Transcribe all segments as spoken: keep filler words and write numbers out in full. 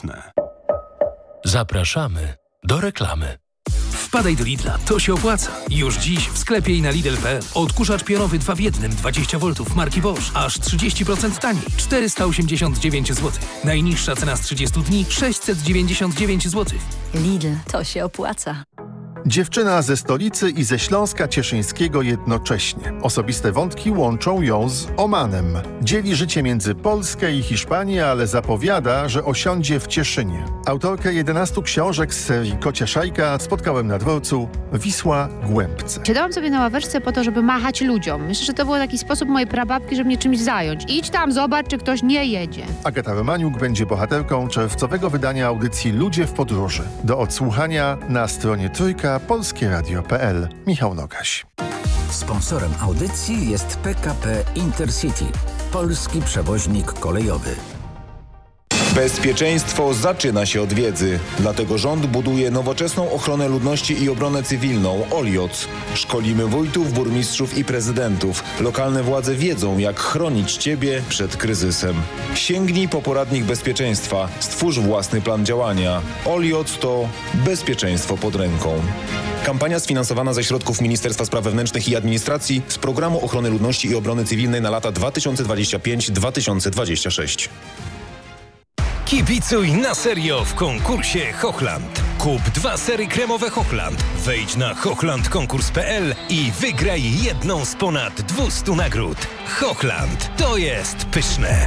Społeczne. Zapraszamy do reklamy. Wpadaj do Lidla, to się opłaca. Już dziś w sklepie i na Lidl kropka p l. Odkurzacz pionowy dwa w jednym dwadzieścia woltów marki Bosch. Aż trzydzieści procent taniej. czterysta osiemdziesiąt dziewięć złotych. Najniższa cena z trzydziestu dni sześćset dziewięćdziesiąt dziewięć złotych. Lidl, to się opłaca. Dziewczyna ze stolicy i ze Śląska Cieszyńskiego jednocześnie. Osobiste wątki łączą ją z Omanem. Dzieli życie między Polskę i Hiszpanię, ale zapowiada, że osiądzie w Cieszynie. Autorkę jedenastu książek z serii Kocia Szajka spotkałem na dworcu Wisła Głębce. Siadałam sobie na ławeczce po to, żeby machać ludziom. Myślę, że to był taki sposób mojej prababki, żeby mnie czymś zająć. Idź tam, zobacz, czy ktoś nie jedzie. Agata Romaniuk będzie bohaterką czerwcowego wydania audycji Ludzie w podróży. Do odsłuchania na stronie trójka polskie radio kropka p l. Michał Nogaś. Sponsorem audycji jest P K P Intercity, polski przewoźnik kolejowy. Bezpieczeństwo zaczyna się od wiedzy. Dlatego rząd buduje nowoczesną ochronę ludności i obronę cywilną O L I O C. Szkolimy wójtów, burmistrzów i prezydentów. Lokalne władze wiedzą, jak chronić Ciebie przed kryzysem. Sięgnij po poradnik bezpieczeństwa. Stwórz własny plan działania. O L I O C to bezpieczeństwo pod ręką. Kampania sfinansowana ze środków Ministerstwa Spraw Wewnętrznych i Administracji z Programu Ochrony Ludności i Obrony Cywilnej na lata dwa tysiące dwudziesty piąty do dwa tysiące dwudziestego szóstego. Kibicuj na serio w konkursie Hochland. Kup dwa sery kremowe Hochland. Wejdź na hochland konkurs kropka p l i wygraj jedną z ponad dwustu nagród. Hochland, to jest pyszne.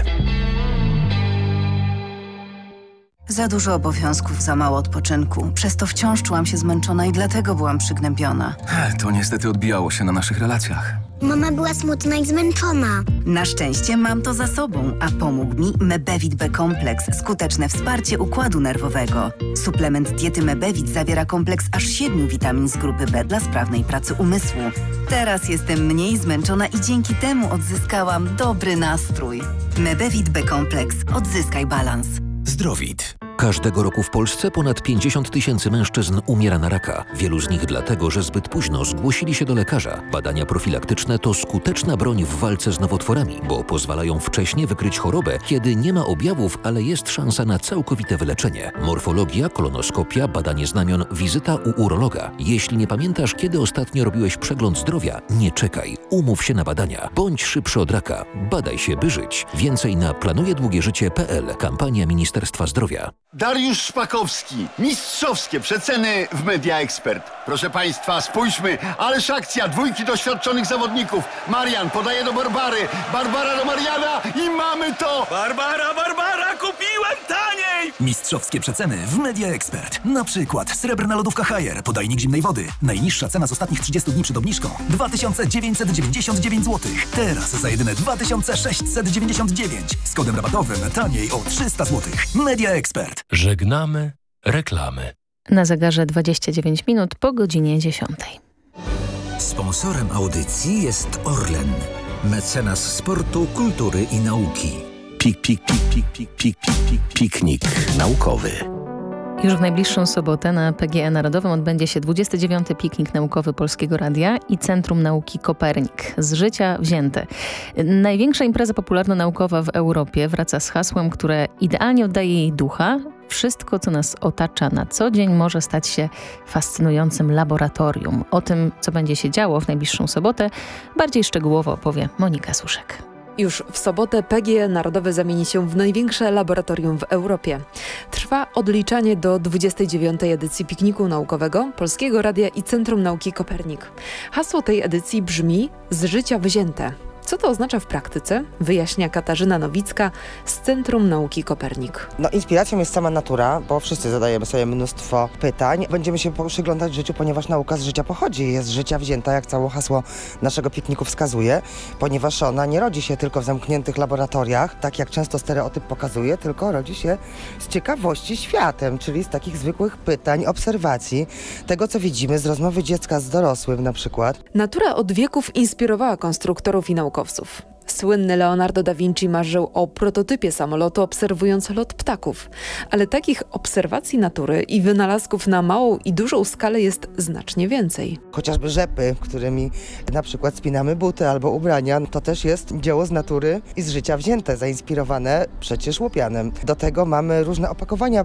Za dużo obowiązków, za mało odpoczynku. Przez to wciąż czułam się zmęczona i dlatego byłam przygnębiona. To niestety odbijało się na naszych relacjach. Mama była smutna i zmęczona. Na szczęście mam to za sobą, a pomógł mi Mebevit B-kompleks. Skuteczne wsparcie układu nerwowego. Suplement diety Mebevit zawiera kompleks aż siedmiu witamin z grupy B dla sprawnej pracy umysłu. Teraz jestem mniej zmęczona i dzięki temu odzyskałam dobry nastrój. Mebevit B-kompleks. Odzyskaj balans. Zdrowit. Każdego roku w Polsce ponad pięćdziesiąt tysięcy mężczyzn umiera na raka. Wielu z nich dlatego, że zbyt późno zgłosili się do lekarza. Badania profilaktyczne to skuteczna broń w walce z nowotworami, bo pozwalają wcześnie wykryć chorobę, kiedy nie ma objawów, ale jest szansa na całkowite wyleczenie. Morfologia, kolonoskopia, badanie znamion, wizyta u urologa. Jeśli nie pamiętasz, kiedy ostatnio robiłeś przegląd zdrowia, nie czekaj. Umów się na badania. Bądź szybszy od raka. Badaj się, by żyć. Więcej na planujedługieżycie kropka p l. Kampania Ministerstwa Zdrowia. Dariusz Szpakowski. Mistrzowskie przeceny w Media Expert. Proszę Państwa, spójrzmy. Ależ akcja, dwójki doświadczonych zawodników. Marian podaje do Barbary. Barbara do Mariana i mamy to! Barbara, Barbara, kupiłem taniej! Mistrzowskie przeceny w Media Expert. Na przykład srebrna lodówka Haier, podajnik zimnej wody. Najniższa cena z ostatnich trzydziestu dni przed obniżką dwa tysiące dziewięćset dziewięćdziesiąt dziewięć złotych. Teraz za jedyne dwa tysiące sześćset dziewięćdziesiąt dziewięć. Z kodem rabatowym taniej o trzysta złotych. Media Expert. Żegnamy reklamy. Na zegarze dwadzieścia dziewięć minut po godzinie dziesiątej. Sponsorem audycji jest Orlen, mecenas sportu, kultury i nauki. Pik, pik, pik, pik, pik, pik, pik, pik, piknik naukowy. Już w najbliższą sobotę na P G E Narodowym odbędzie się dwudziesty dziewiąty piknik naukowy Polskiego Radia i Centrum Nauki Kopernik. Z życia wzięte. Największa impreza popularno-naukowa w Europie wraca z hasłem, które idealnie oddaje jej ducha. Wszystko, co nas otacza na co dzień, może stać się fascynującym laboratorium. O tym, co będzie się działo w najbliższą sobotę, bardziej szczegółowo opowie Monika Suszek. Już w sobotę P G E Narodowe zamieni się w największe laboratorium w Europie. Trwa odliczanie do dwudziestej dziewiątej edycji pikniku naukowego Polskiego Radia i Centrum Nauki Kopernik. Hasło tej edycji brzmi „Z życia wzięte”. Co to oznacza w praktyce? Wyjaśnia Katarzyna Nowicka z Centrum Nauki Kopernik. No, inspiracją jest sama natura, bo wszyscy zadajemy sobie mnóstwo pytań. Będziemy się przyglądać życiu, ponieważ nauka z życia pochodzi. Jest z życia wzięta, jak całe hasło naszego pikniku wskazuje, ponieważ ona nie rodzi się tylko w zamkniętych laboratoriach, tak jak często stereotyp pokazuje, tylko rodzi się z ciekawości światem, czyli z takich zwykłych pytań, obserwacji, tego co widzimy z rozmowy dziecka z dorosłym na przykład. Natura od wieków inspirowała konstruktorów i naukowców. Słynny Leonardo da Vinci marzył o prototypie samolotu, obserwując lot ptaków. Ale takich obserwacji natury i wynalazków na małą i dużą skalę jest znacznie więcej. Chociażby rzepy, którymi na przykład spinamy buty albo ubrania, to też jest dzieło z natury i z życia wzięte, zainspirowane przecież łupianem. Do tego mamy różne opakowania